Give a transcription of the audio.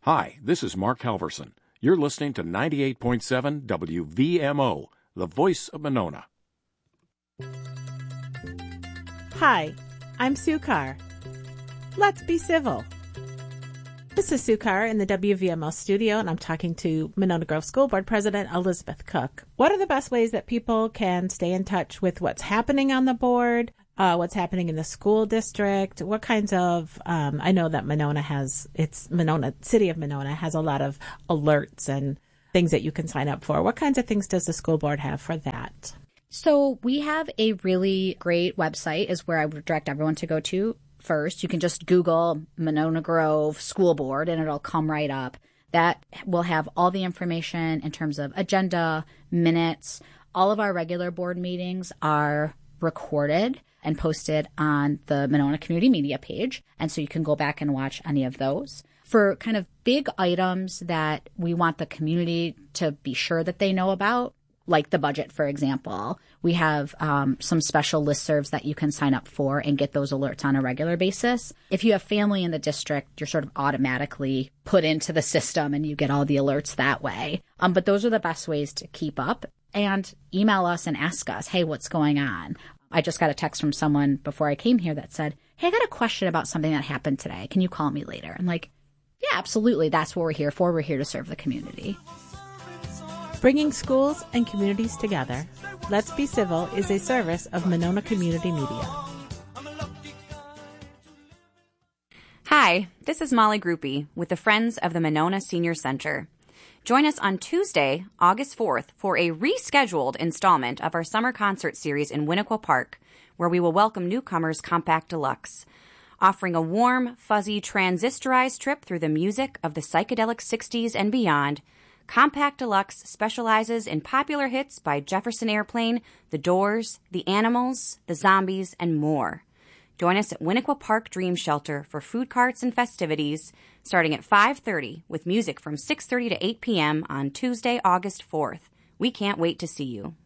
Hi, this is Mark Halverson. You're listening to 98.7 WVMO, the voice of Monona. Hi, I'm Sue Carr. Let's be civil. This is Sue Carr in the WVMO studio, and I'm talking to Monona Grove School Board President Elizabeth Cook. What are the best ways that people can stay in touch with what's happening on the board, what's happening in the school district? What kinds of, I know that City of Monona has a lot of alerts and things that you can sign up for. What kinds of things does the school board have for that? So we have a really great website is where I would direct everyone to go to first. You can just Google Monona Grove School Board and it'll come right up. That will have all the information in terms of agenda, minutes. All of our regular board meetings are recorded and posted on the Monona Community Media page. And so you can go back and watch any of those. For kind of big items that we want the community to be sure that they know about, like the budget, for example, we have some special listservs that you can sign up for and get those alerts on a regular basis. If you have family in the district, you're sort of automatically put into the system and you get all the alerts that way. But those are the best ways to keep up. And email us and ask us, hey, what's going on? I just got a text from someone before I came here that said, hey, I got a question about something that happened today. Can you call me later? I'm like, yeah, absolutely. That's what we're here for. We're here to serve the community. Bringing schools and communities together, Let's Be Civil is a service of Monona Community Media. Hi, this is Molly Groupie with the Friends of the Monona Senior Center. Join us on Tuesday, August 4th, for a rescheduled installment of our summer concert series in Winnequa Park, where we will welcome newcomers Compact Deluxe, offering a warm, fuzzy, transistorized trip through the music of the psychedelic 60s and beyond. Compact Deluxe specializes in popular hits by Jefferson Airplane, The Doors, The Animals, The Zombies, and more. Join us at Winnequa Park Dream Shelter for food carts and festivities starting at 5:30 with music from 6:30 to 8 p.m. on Tuesday, August 4th. We can't wait to see you.